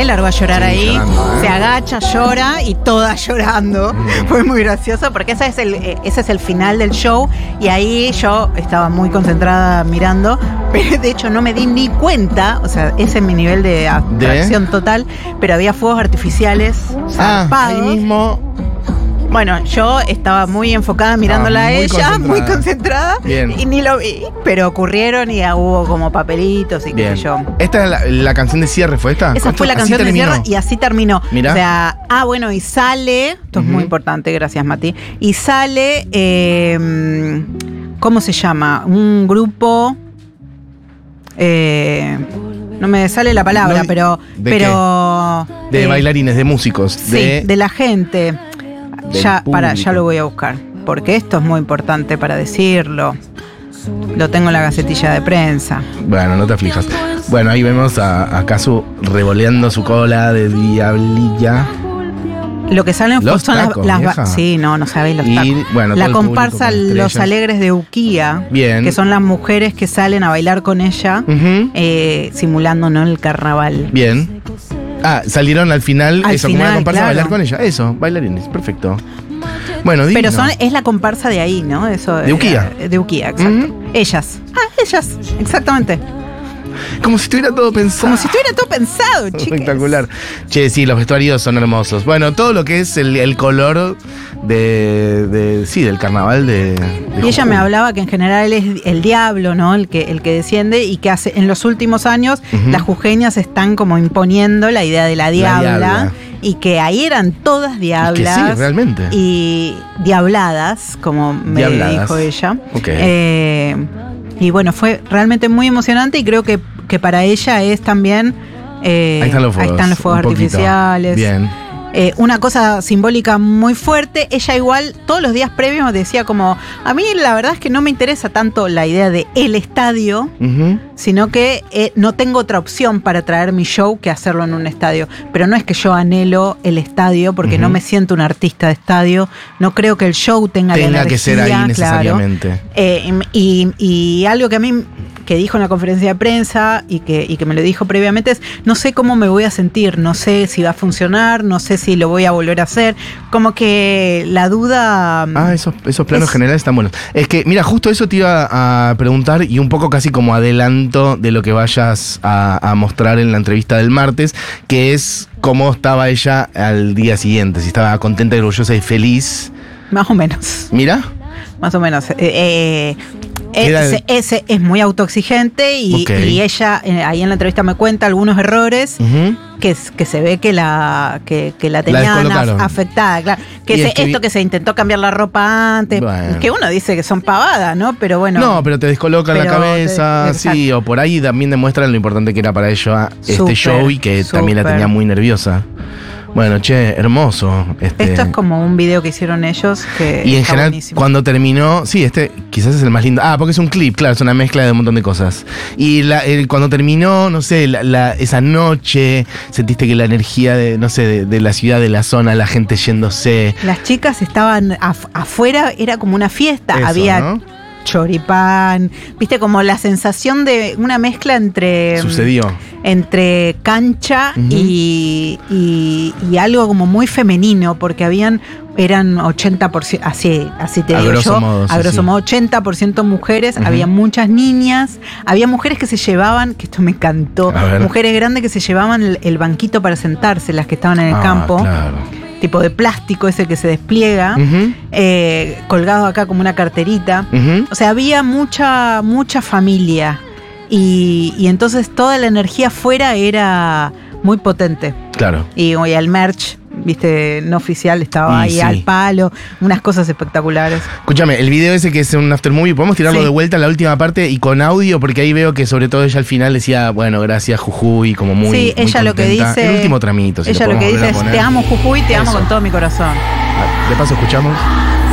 largó a llorar Sí, ahí. llorando, Se agacha, llora y todas llorando. Fue muy gracioso porque ese es el final del show. Y ahí yo estaba muy concentrada mirando. Pero de hecho no me di ni cuenta. O sea, ese es mi nivel de abstracción total. Pero había fuegos artificiales zarpados. Ahí mismo. Bueno, yo estaba muy enfocada mirándola a muy ella, concentrada. muy concentrada. Bien. Y ni lo vi. Pero ocurrieron y ya hubo como papelitos y qué sé yo. ¿Esta es la canción de cierre, fue esta? Esa fue la Así canción de terminó. cierre y así terminó. Mirá. O sea, bueno, y sale, esto es muy importante, gracias Mati, y sale, ¿cómo se llama? Un grupo, no me sale la palabra, No, pero... De bailarines, de músicos. Sí, de la gente. Del Ya público. lo voy a buscar, porque esto es muy importante para decirlo. Lo tengo en la gacetilla de prensa. Bueno, no te aflijas. Bueno, ahí vemos a Casu revoleando su cola de diablilla. Lo que salen Los son tacos, las vieja. sí, no sabéis los Y, tacos. bueno, todo La el comparsa público con Los estrellas. Alegres de Uquía, Bien. que son las mujeres que salen a bailar con ella, Ujú. simulando, ¿no?, el carnaval. Bien. Salieron al final, Al como una final, comparsa a claro. bailar con ella. Eso, bailarines, perfecto. Bueno, Pero divino. es la comparsa de ahí, ¿no? Eso, De Uquía. De Uquía, exacto. Ellas. ellas, exactamente. Como si estuviera todo pensado. Como si estuviera todo pensado, chicas. Espectacular. Che, sí, los vestuarios son hermosos. Bueno, todo lo que es el color del carnaval de Y ella Jujuy. me hablaba que en general es el diablo, ¿no? El que desciende y que hace en los últimos años las jujeñas están como imponiendo la idea de la diabla. Y que ahí eran todas diablas. Y que sí, realmente. Y diabladas, como me dijo ella. Ok. Y bueno, fue realmente muy emocionante y creo que para ella es también... Ahí están los fuegos. un poquito. Artificiales. Bien. Una cosa simbólica muy fuerte. Ella igual todos los días previos me decía como, a mí la verdad es que no me interesa tanto la idea de el estadio, sino que no tengo otra opción para traer mi show que hacerlo en un estadio. Pero no es que yo anhelo el estadio porque no me siento un artista de estadio, no creo que el show tenga la energía, que ser ahí necesariamente. Y algo que a mí que dijo en la conferencia de prensa y que me lo dijo previamente es, no sé cómo me voy a sentir, no sé si va a funcionar, no sé si lo voy a volver a hacer, como que la duda... Esos planos generales están buenos. Es que, mira, justo eso te iba a preguntar y un poco casi como adelanto de lo que vayas a mostrar en la entrevista del martes, que es cómo estaba ella al día siguiente, si estaba contenta, orgullosa y feliz. Más o menos. Mira. Más o menos. Ese es muy autoexigente y ella ahí en la entrevista me cuenta algunos errores que se ve que la tenían afectada, claro. Que se intentó cambiar la ropa antes, que uno dice que son pavadas, ¿no? Pero bueno. No, pero te descolocan la cabeza, sí, o por ahí también demuestran lo importante que era para ella este show y que también la tenía muy nerviosa. Bueno, che, hermoso. Esto es como un video que hicieron ellos que y en está general, buenísimo. cuando terminó, sí, quizás es el más lindo. Porque es un clip, claro, es una mezcla de un montón de cosas. Y cuando terminó, no sé, esa noche, sentiste que la energía de la ciudad, de la zona, la gente yéndose. Las chicas estaban afuera, era como una fiesta. Eso, había ¿no? choripán, viste, como la sensación de una mezcla entre... Sucedió. Entre cancha y algo como muy femenino, porque eran 80%, así te digo yo, a grosso modo 80% mujeres, había muchas niñas, había mujeres que se llevaban, que esto me encantó, mujeres grandes que se llevaban el banquito para sentarse, las que estaban en el campo. Claro. Tipo de plástico ese que se despliega, colgado acá como una carterita. O sea, había mucha familia. Y entonces toda la energía afuera era muy potente. Claro. Y el merch, viste, no oficial, estaba ahí al palo, unas cosas espectaculares. Escúchame, el video ese que es un after movie, ¿podemos tirarlo de vuelta a la última parte y con audio? Porque ahí veo que sobre todo ella al final decía, bueno, gracias Jujuy, como muy Sí, muy ella contenta. lo que dice... El último tramito. Ella lo que dice es, te amo Jujuy, te amo con todo mi corazón. De paso escuchamos.